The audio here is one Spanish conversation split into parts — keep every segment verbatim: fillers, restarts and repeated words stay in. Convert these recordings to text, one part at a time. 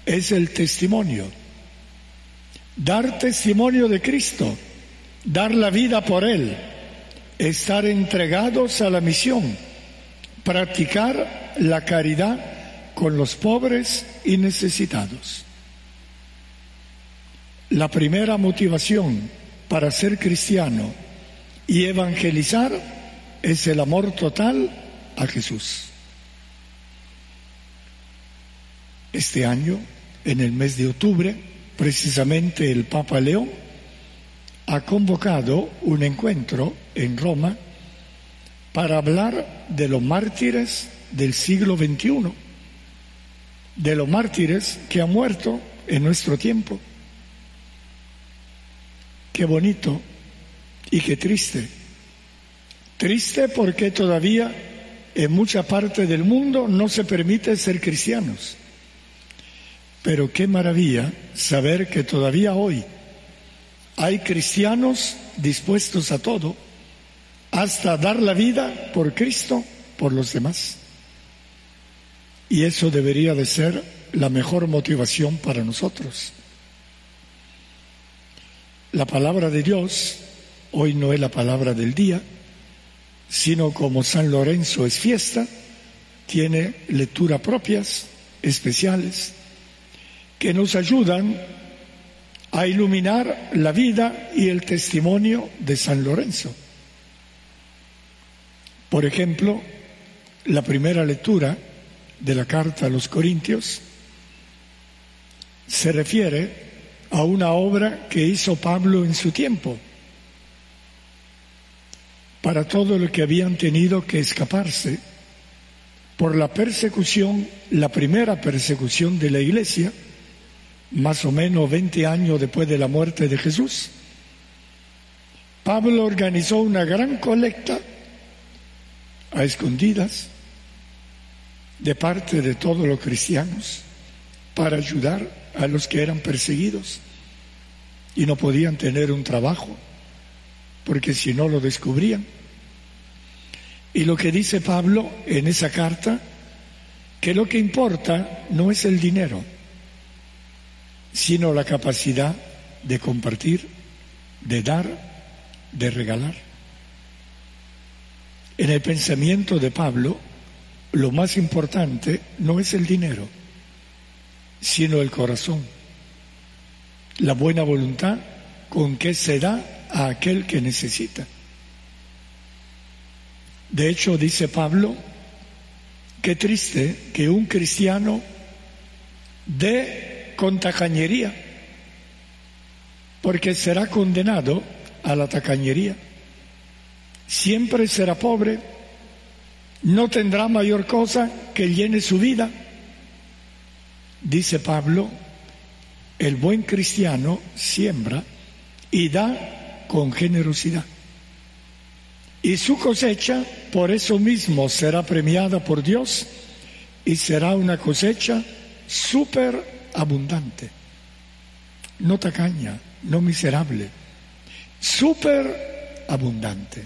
es el testimonio. Dar testimonio de Cristo, dar la vida por Él, estar entregados a la misión, practicar la caridad con los pobres y necesitados. La primera motivación para ser cristiano y evangelizar es el amor total a Jesús. Este año, en el mes de octubre, precisamente el Papa León ha convocado un encuentro en Roma para hablar de los mártires del siglo veintiuno, de los mártires que han muerto en nuestro tiempo. Qué bonito y qué triste. Triste porque todavía en mucha parte del mundo no se permite ser cristianos. Pero qué maravilla saber que todavía hoy hay cristianos dispuestos a todo, hasta dar la vida por Cristo, por los demás. Y eso debería de ser la mejor motivación para nosotros. La palabra de Dios hoy no es la palabra del día, sino como San Lorenzo es fiesta, tiene lecturas propias, especiales, que nos ayudan a iluminar la vida y el testimonio de San Lorenzo. Por ejemplo, la primera lectura de la carta a los Corintios se refiere a una obra que hizo Pablo en su tiempo para todo lo que habían tenido que escaparse por la persecución, la primera persecución de la Iglesia, más o menos veinte años después de la muerte de Jesús. Pablo organizó una gran colecta a escondidas de parte de todos los cristianos para ayudar a los que eran perseguidos y no podían tener un trabajo porque si no lo descubrían. Y lo que dice Pablo en esa carta, que lo que importa no es el dinero, sino la capacidad de compartir, de dar, de regalar. En el pensamiento de Pablo, lo más importante no es el dinero, sino el corazón, la buena voluntad con que se da a aquel que necesita. De hecho, dice Pablo, qué triste que un cristiano dé con tacañería, porque será condenado a la tacañería. Siempre será pobre, no tendrá mayor cosa que llene su vida. Dice Pablo, el buen cristiano siembra y da con generosidad. Y su cosecha, por eso mismo, será premiada por Dios y será una cosecha súper abundante. No tacaña, no miserable, súper abundante.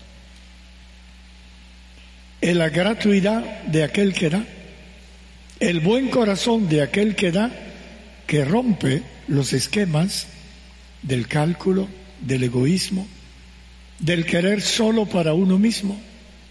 Es la gratuidad de aquel que da, el buen corazón de aquel que da, que rompe los esquemas del cálculo, del egoísmo, del querer solo para uno mismo,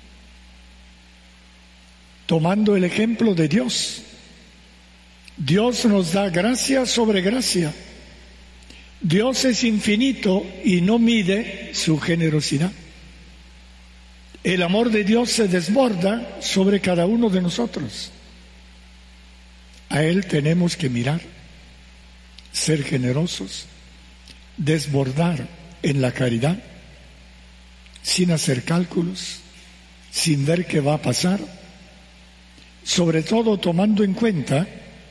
tomando el ejemplo de Dios. Dios nos da gracia sobre gracia. Dios es infinito y no mide su generosidad. El amor de Dios se desborda sobre cada uno de nosotros. A Él tenemos que mirar, ser generosos, desbordar en la caridad, sin hacer cálculos, sin ver qué va a pasar, sobre todo tomando en cuenta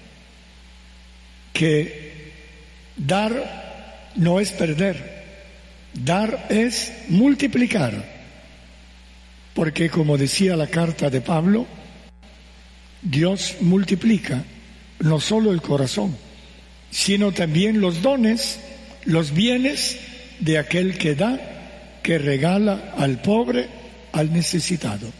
que dar no es perder, dar es multiplicar, porque como decía la carta de Pablo, Dios multiplica no solo el corazón, sino también los dones, los bienes de aquel que da, que regala al pobre, al necesitado.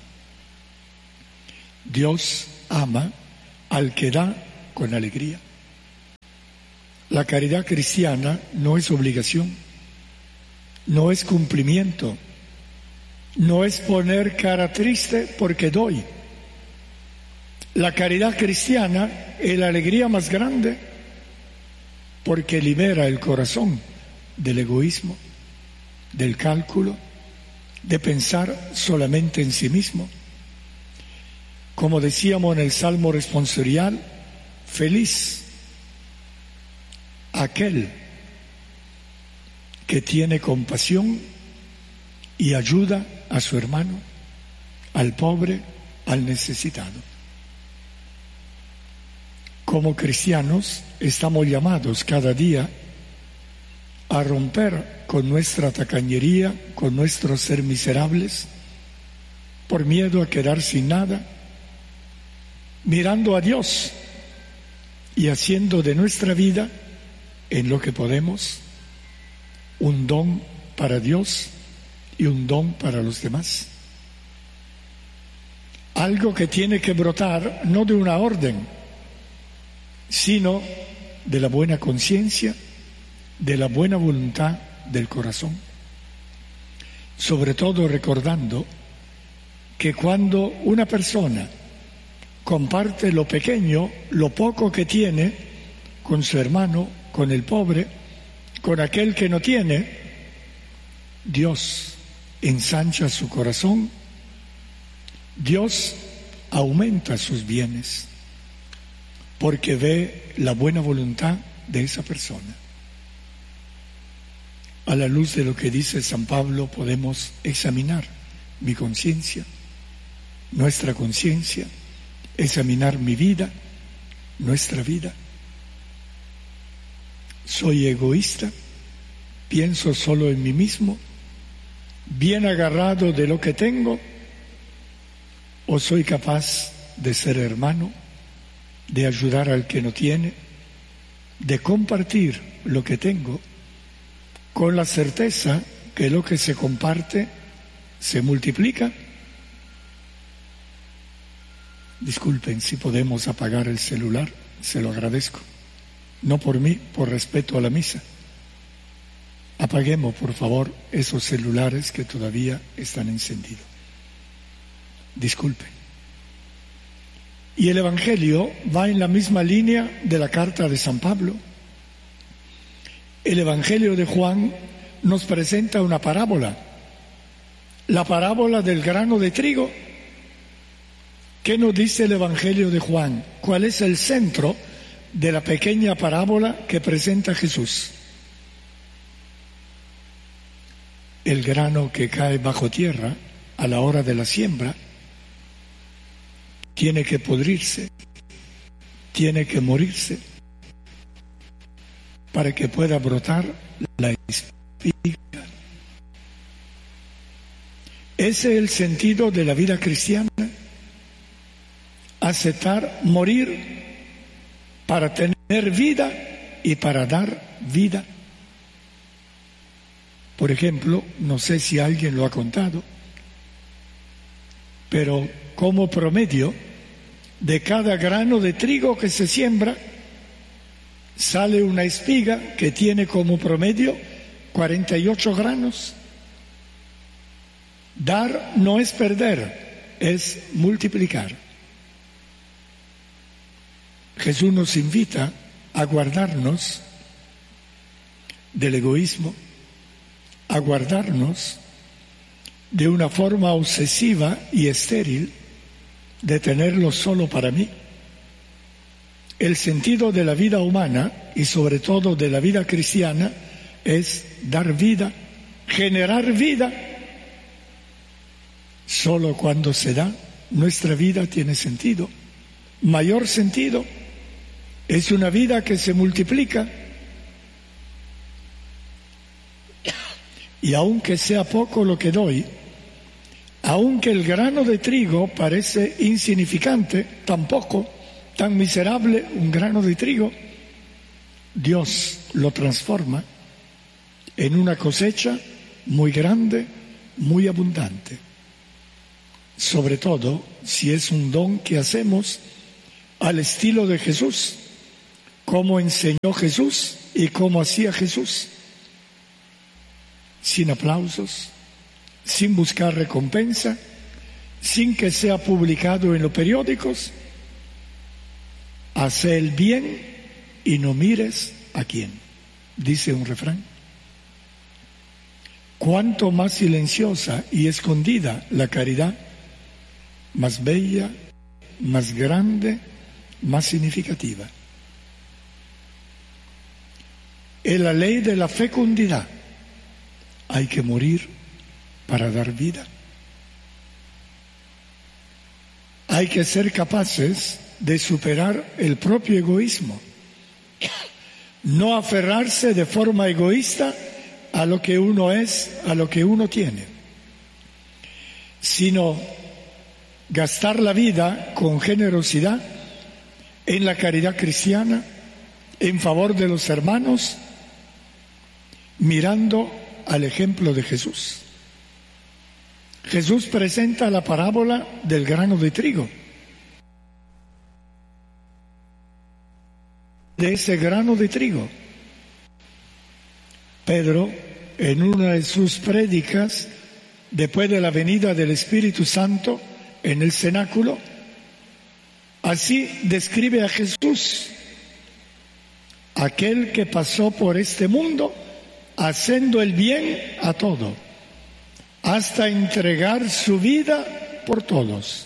Dios ama al que da con alegría. La caridad cristiana no es obligación, no es cumplimiento, no es poner cara triste porque doy. La caridad cristiana es la alegría más grande porque libera el corazón del egoísmo, del cálculo, de pensar solamente en sí mismo. Como decíamos en el Salmo responsorial, feliz aquel que tiene compasión y ayuda a su hermano, al pobre, al necesitado. Como cristianos estamos llamados cada día a romper con nuestra tacañería, con nuestro ser miserables, por miedo a quedar sin nada, mirando a Dios y haciendo de nuestra vida, en lo que podemos, un don para Dios y un don para los demás. Algo que tiene que brotar no de una orden, sino de la buena conciencia, de la buena voluntad del corazón. Sobre todo recordando que cuando una persona comparte lo pequeño, lo poco que tiene, con su hermano, con el pobre, con aquel que no tiene, Dios ensancha su corazón, Dios aumenta sus bienes, porque ve la buena voluntad de esa persona. A la luz de lo que dice San Pablo podemos examinar mi conciencia, nuestra conciencia, examinar mi vida, nuestra vida. ¿Soy egoísta? ¿Pienso solo en mí mismo? ¿Bien agarrado de lo que tengo? ¿O soy capaz de ser hermano, de ayudar al que no tiene, de compartir lo que tengo, con la certeza que lo que se comparte se multiplica? Disculpen si podemos apagar el celular, se lo agradezco. No por mí, por respeto a la misa. Apaguemos, por favor, esos celulares que todavía están encendidos. Disculpen. Y el Evangelio va en la misma línea de la carta de San Pablo. El Evangelio de Juan nos presenta una parábola, la parábola del grano de trigo. ¿Qué nos dice el Evangelio de Juan? ¿Cuál es el centro de la pequeña parábola que presenta Jesús? El grano que cae bajo tierra a la hora de la siembra tiene que pudrirse, tiene que morirse para que pueda brotar la espiga. Ese es el sentido de la vida cristiana: aceptar morir para tener vida y para dar vida. Por ejemplo, no sé si alguien lo ha contado, pero como promedio, de cada grano de trigo que se siembra, sale una espiga que tiene como promedio cuarenta y ocho granos. Dar no es perder, es multiplicar. Jesús nos invita a guardarnos del egoísmo, a guardarnos de una forma obsesiva y estéril de tenerlo solo para mí. El sentido de la vida humana y sobre todo de la vida cristiana es dar vida, generar vida. Solo cuando se da, nuestra vida tiene sentido. Mayor sentido es una vida que se multiplica. Y aunque sea poco lo que doy, aunque el grano de trigo parece insignificante, tan poco, tan miserable un grano de trigo, Dios lo transforma en una cosecha muy grande, muy abundante. Sobre todo si es un don que hacemos al estilo de Jesús, cómo enseñó Jesús y cómo hacía Jesús, sin aplausos, sin buscar recompensa, sin que sea publicado en los periódicos. Hace el bien y no mires a quién, dice un refrán. Cuanto más silenciosa y escondida la caridad, más bella, más grande, más significativa. En la ley de la fecundidad hay que morir para dar vida. Hay que ser capaces de superar el propio egoísmo, no aferrarse de forma egoísta a lo que uno es, a lo que uno tiene, sino gastar la vida con generosidad en la caridad cristiana, en favor de los hermanos, mirando al ejemplo de Jesús. Jesús presenta la parábola del grano de trigo. De ese grano de trigo, Pedro, en una de sus prédicas, después de la venida del Espíritu Santo en el cenáculo, así describe a Jesús: aquel que pasó por este mundo haciendo el bien a todo, hasta entregar su vida por todos.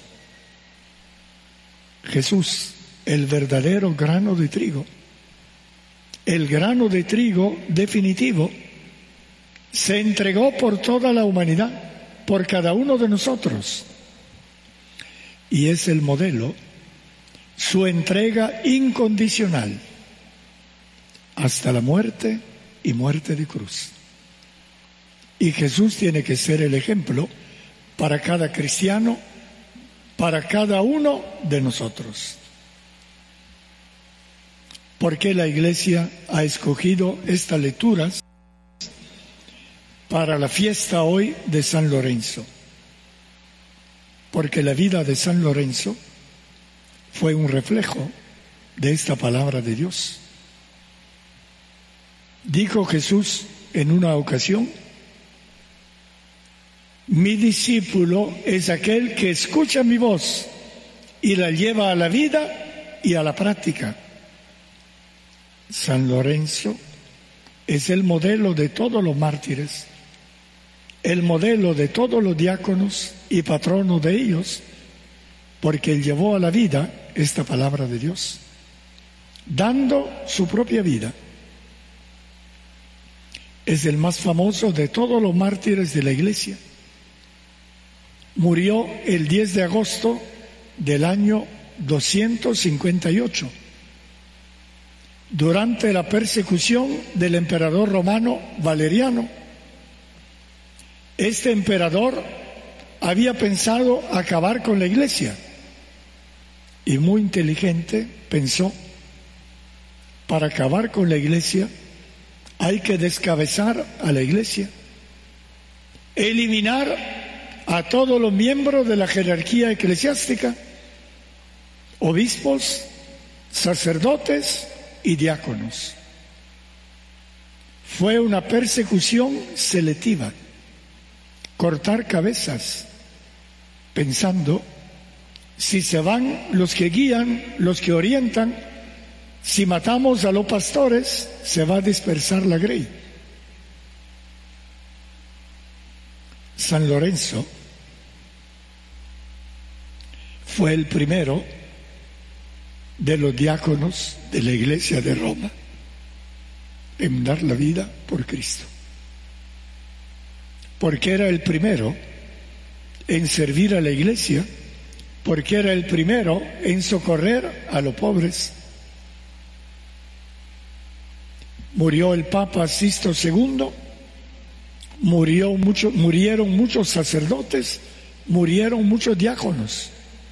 Jesús, el verdadero grano de trigo, el grano de trigo definitivo, se entregó por toda la humanidad, por cada uno de nosotros. Y es el modelo, su entrega incondicional, hasta la muerte y muerte de cruz. Y Jesús tiene que ser el ejemplo para cada cristiano, para cada uno de nosotros. ¿Por qué la Iglesia ha escogido estas lecturas para la fiesta hoy de San Lorenzo? Porque la vida de San Lorenzo fue un reflejo de esta palabra de Dios. Dijo Jesús en una ocasión: mi discípulo es aquel que escucha mi voz y la lleva a la vida y a la práctica. San Lorenzo es el modelo de todos los mártires, el modelo de todos los diáconos y patrono de ellos, porque él llevó a la vida esta palabra de Dios, dando su propia vida. Es el más famoso de todos los mártires de la Iglesia. Murió el diez de agosto del año doscientos cincuenta y ocho, durante la persecución del emperador romano Valeriano. Este emperador había pensado acabar con la Iglesia y, muy inteligente, pensó: para acabar con la Iglesia hay que descabezar a la Iglesia, eliminar a todos los miembros de la jerarquía eclesiástica, obispos, sacerdotes y diáconos. Fue una persecución selectiva, cortar cabezas, pensando: si se van los que guían, los que orientan, si matamos a los pastores, se va a dispersar la grey. San Lorenzo fue el primero de los diáconos de la Iglesia de Roma en dar la vida por Cristo, porque era el primero en servir a la Iglesia, porque era el primero en socorrer a los pobres. Murió el Papa Sisto segundo, murió mucho, murieron muchos sacerdotes, murieron muchos diáconos.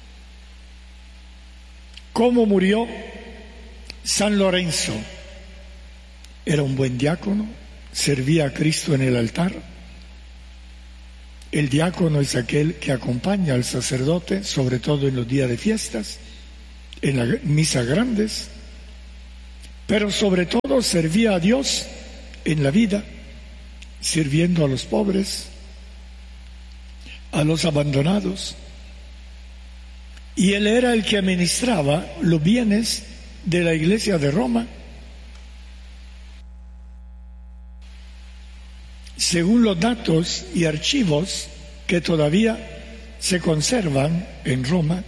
¿Cómo murió San Lorenzo? Era un buen diácono, servía a Cristo en el altar. El diácono es aquel que acompaña al sacerdote, sobre todo en los días de fiestas, en las misas grandes. pero sobre todo servía a Dios en la vida, sirviendo a los pobres, a los abandonados. Y él era el que administraba los bienes de la iglesia de Roma, según los datos y archivos que todavía se conservan en Roma.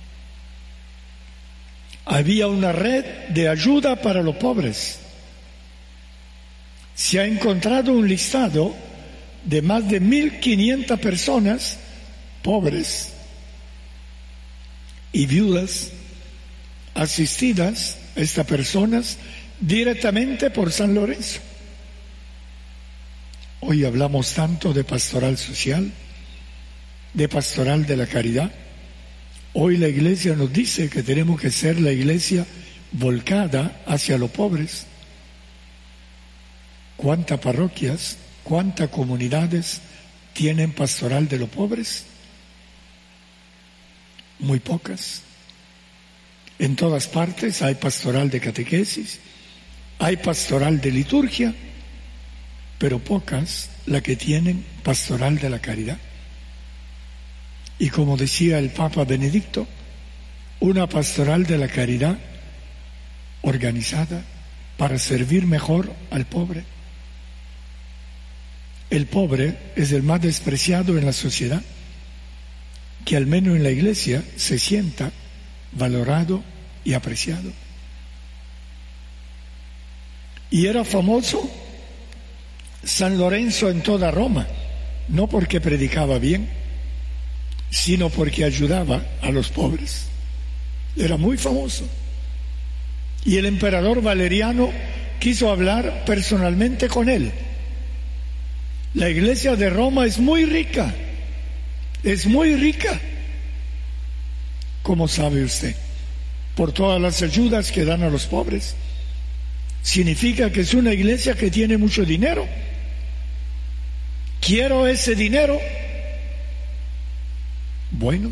Había una red de ayuda para los pobres. Se ha encontrado un listado de más de mil quinientas personas pobres y viudas asistidas a estas personas directamente por San Lorenzo. Hoy hablamos tanto de pastoral social, de pastoral de la caridad. Hoy la iglesia nos dice que tenemos que ser la iglesia volcada hacia los pobres. ¿Cuántas parroquias, cuántas comunidades tienen pastoral de los pobres? Muy pocas. En todas partes hay pastoral de catequesis, hay pastoral de liturgia, pero pocas las que tienen pastoral de la caridad. Y como decía el Papa Benedicto, una pastoral de la caridad organizada para servir mejor al pobre. El pobre es el más despreciado en la sociedad, que al menos en la iglesia se sienta valorado y apreciado. Y era famoso San Lorenzo en toda Roma, no porque predicaba bien, sino porque ayudaba a los pobres. Era muy famoso. Y el emperador Valeriano quiso hablar personalmente con él. La iglesia de Roma es muy rica, es muy rica, como sabe usted, por todas las ayudas que dan a los pobres. Significa que es una iglesia que tiene mucho dinero. Quiero ese dinero. Bueno,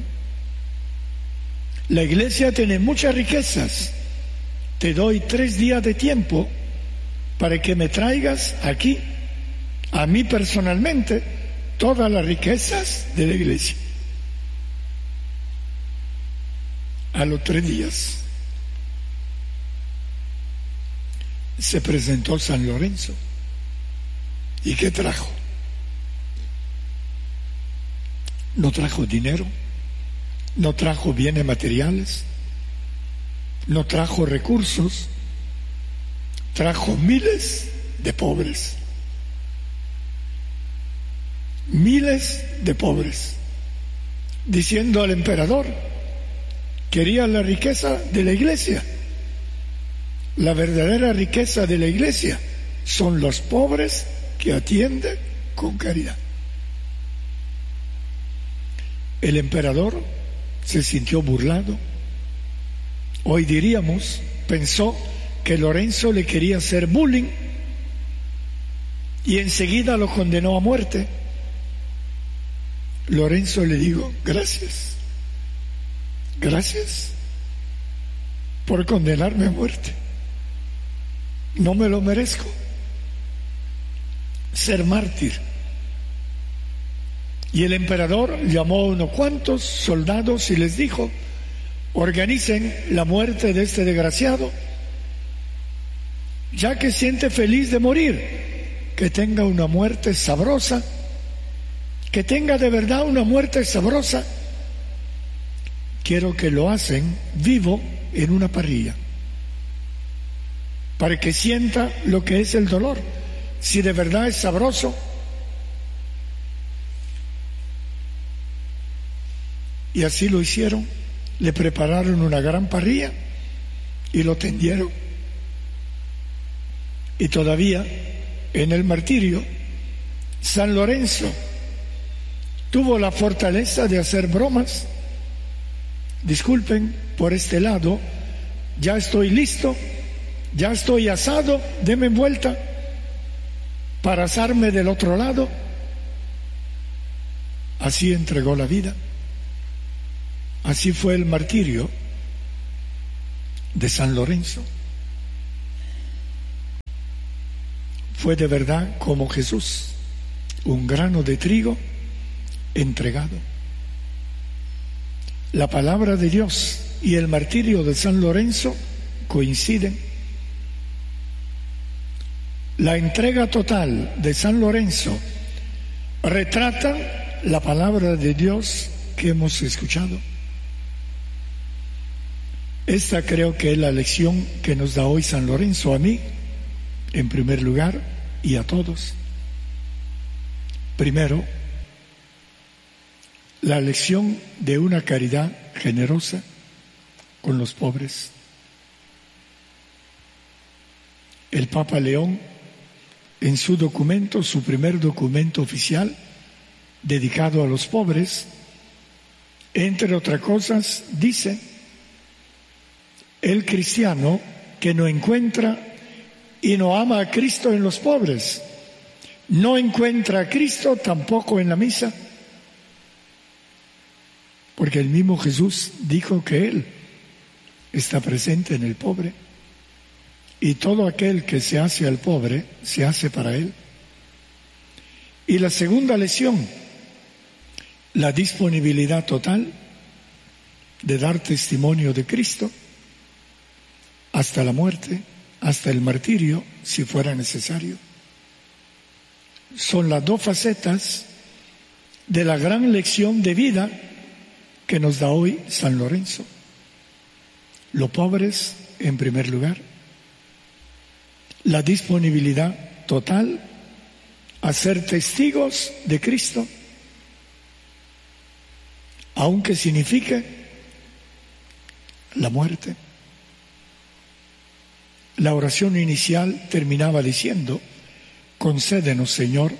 la iglesia tiene muchas riquezas. Te doy tres días de tiempo para que me traigas aquí, a mí personalmente, todas las riquezas de la iglesia. A los tres días se presentó San Lorenzo. ¿Y qué trajo? No trajo dinero, no trajo bienes materiales, no trajo recursos, trajo miles de pobres. Miles de pobres, diciendo al emperador, quería la riqueza de la iglesia. La verdadera riqueza de la iglesia son los pobres que atienden con caridad. El emperador se sintió burlado. Hoy diríamos, pensó que Lorenzo le quería hacer bullying y enseguida lo condenó a muerte. Lorenzo le dijo, gracias, gracias por condenarme a muerte. No me lo merezco. Ser mártir. Y el emperador llamó a unos cuantos soldados y les dijo, organicen la muerte de este desgraciado, ya que siente feliz de morir, que tenga una muerte sabrosa, que tenga de verdad una muerte sabrosa. Quiero que lo hacen vivo en una parrilla, para que sienta lo que es el dolor, si de verdad es sabroso. Y así lo hicieron, le prepararon una gran parrilla y lo tendieron. Y todavía en el martirio, San Lorenzo tuvo la fortaleza de hacer bromas. Disculpen, por este lado, ya estoy listo, ya estoy asado, denme vuelta para asarme del otro lado. Así entregó la vida. Así fue el martirio de San Lorenzo. fue de verdad como Jesús, un grano de trigo entregado. La palabra de Dios y el martirio de San Lorenzo coinciden. La entrega total de San Lorenzo retrata la palabra de Dios que hemos escuchado. Esta creo que es la lección que nos da hoy San Lorenzo a mí, en primer lugar, y a todos. Primero, la lección de una caridad generosa con los pobres. El Papa León, en su documento, su primer documento oficial, dedicado a los pobres, entre otras cosas, dice: el cristiano que no encuentra y no ama a Cristo en los pobres, no encuentra a Cristo tampoco en la misa, porque el mismo Jesús dijo que Él está presente en el pobre, y todo aquel que se hace al pobre, se hace para Él. Y la segunda lección, la disponibilidad total de dar testimonio de Cristo hasta la muerte, hasta el martirio, si fuera necesario. Son las dos facetas de la gran lección de vida que nos da hoy San Lorenzo. Los pobres, en primer lugar, la disponibilidad total a ser testigos de Cristo, aunque signifique la muerte. La oración inicial terminaba diciendo: concédenos, Señor,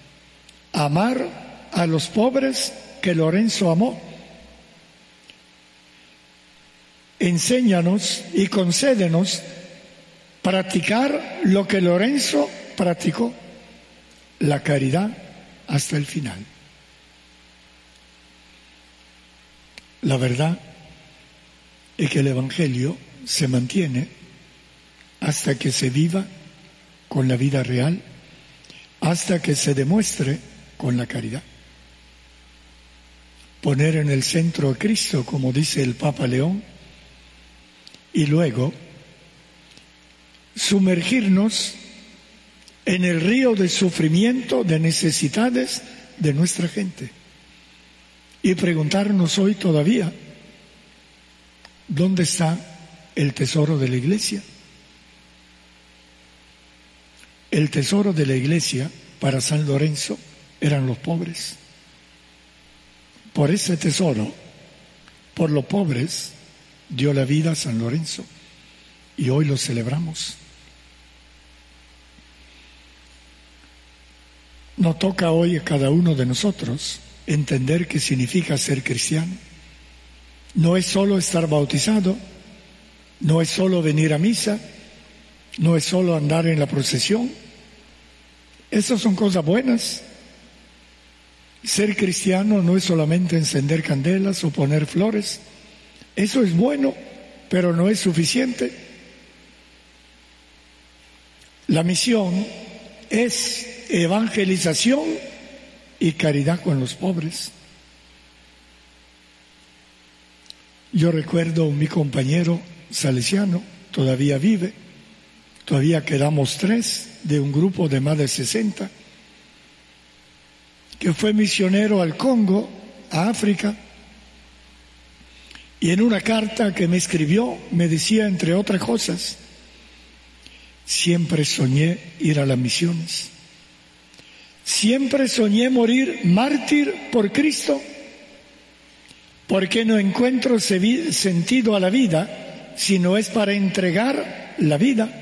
amar a los pobres que Lorenzo amó. Enséñanos y concédenos practicar lo que Lorenzo practicó, la caridad hasta el final. La verdad es que el Evangelio se mantiene hasta que se viva con la vida real, hasta que se demuestre con la caridad. Poner en el centro a Cristo, como dice el Papa León, y luego sumergirnos en el río de sufrimiento, de necesidades de nuestra gente, y preguntarnos hoy todavía: ¿dónde está el tesoro de la Iglesia? El tesoro de la Iglesia para San Lorenzo eran los pobres. Por ese tesoro, por los pobres, dio la vida a San Lorenzo, y hoy lo celebramos. Nos toca hoy a cada uno de nosotros entender qué significa ser cristiano. No es solo estar bautizado, no es solo venir a misa, no es solo andar en la procesión. Esas son cosas buenas. Ser cristiano no es solamente encender candelas o poner flores. Eso es bueno, pero no es suficiente. La misión es evangelización y caridad con los pobres. Yo recuerdo a mi compañero salesiano, todavía vive, todavía quedamos tres de un grupo de más de sesenta, que fue misionero al Congo, a África, y en una carta que me escribió me decía, entre otras cosas: siempre soñé ir a las misiones, siempre soñé morir mártir por Cristo, porque no encuentro sentido a la vida si no es para entregar la vida.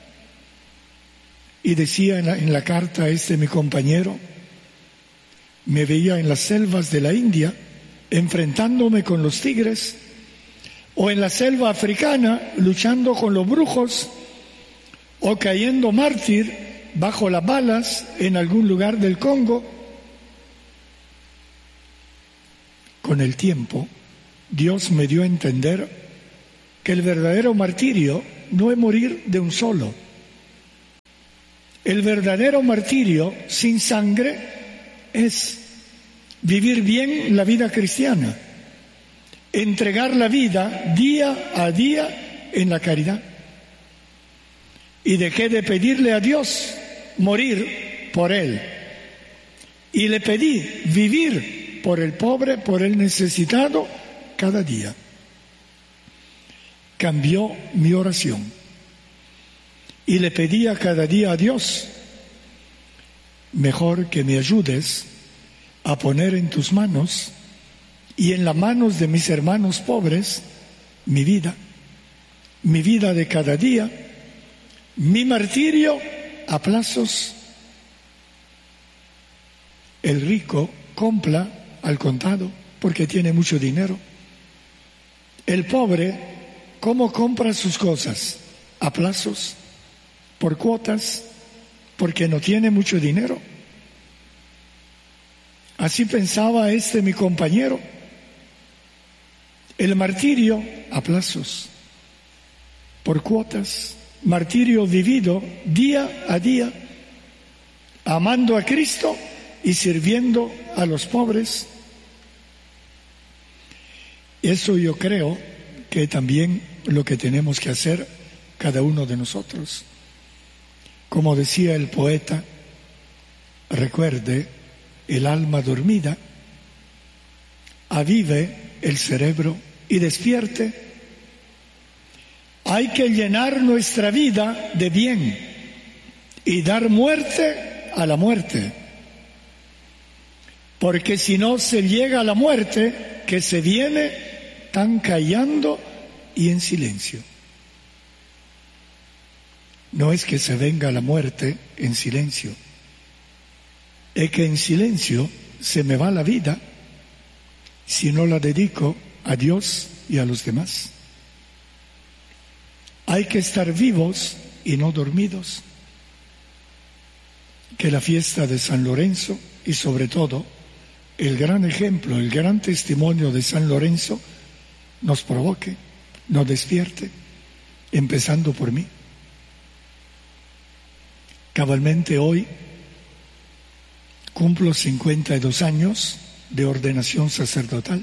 Y decía en la, en la carta este mi compañero: me veía en las selvas de la India enfrentándome con los tigres, o en la selva africana luchando con los brujos, o cayendo mártir bajo las balas en algún lugar del Congo. Con el tiempo, Dios me dio a entender que el verdadero martirio no es morir de un solo. el verdadero martirio sin sangre es vivir bien la vida cristiana, entregar la vida día a día en la caridad. Y dejé de pedirle a Dios morir por Él. Y le pedí vivir por el pobre, por el necesitado, cada día. Cambió mi oración. Y le pedía cada día a Dios, mejor que me ayudes a poner en tus manos y en las manos de mis hermanos pobres mi vida, mi vida de cada día, mi martirio a plazos. El rico compra al contado porque tiene mucho dinero. El pobre, ¿cómo compra sus cosas? A plazos, por cuotas, porque no tiene mucho dinero. Así pensaba este mi compañero. El martirio a plazos, por cuotas, martirio vivido día a día, amando a Cristo y sirviendo a los pobres. Eso yo creo que también lo que tenemos que hacer cada uno de nosotros. Como decía el poeta, recuerde, el alma dormida, avive el cerebro y despierte. Hay que llenar nuestra vida de bien y dar muerte a la muerte. Porque si no se llega a la muerte, que se viene tan callando y en silencio. No es que se venga la muerte en silencio, es que en silencio se me va la vida si no la dedico a Dios y a los demás. Hay que estar vivos y no dormidos. Que la fiesta de San Lorenzo y sobre todo el gran ejemplo, el gran testimonio de San Lorenzo nos provoque, nos despierte, empezando por mí. Cabalmente hoy cumplo cincuenta y dos años de ordenación sacerdotal.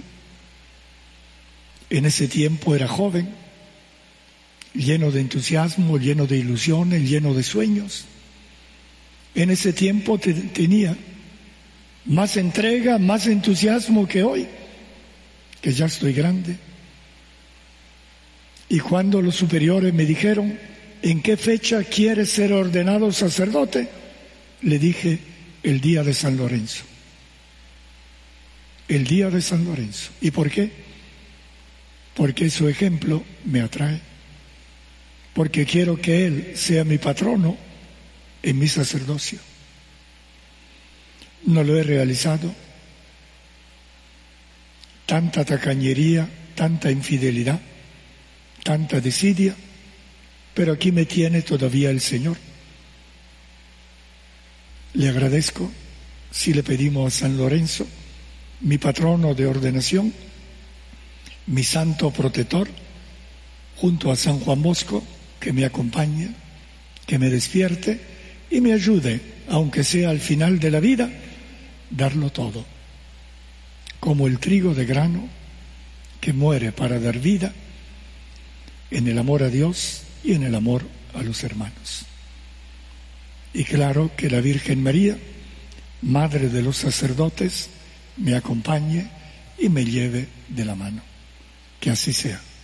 En ese tiempo era joven, lleno de entusiasmo, lleno de ilusiones, lleno de sueños. En ese tiempo te, tenía más entrega, más entusiasmo que hoy, que ya estoy grande. Y cuando los superiores me dijeron, ¿en qué fecha quieres ser ordenado sacerdote? Le dije, el día de San Lorenzo. El día de San Lorenzo. ¿Y por qué? Porque su ejemplo me atrae. Porque quiero que Él sea mi patrono en mi sacerdocio. No lo he realizado. Tanta tacañería, tanta infidelidad, tanta desidia, pero aquí me tiene todavía el Señor. Le agradezco si le pedimos a San Lorenzo, mi patrono de ordenación, mi santo protector, junto a San Juan Bosco, que me acompañe, que me despierte y me ayude, aunque sea al final de la vida, darlo todo, como el trigo de grano que muere para dar vida en el amor a Dios y en el amor a los hermanos. Y claro que la Virgen María, Madre de los sacerdotes, me acompañe y me lleve de la mano. Que así sea.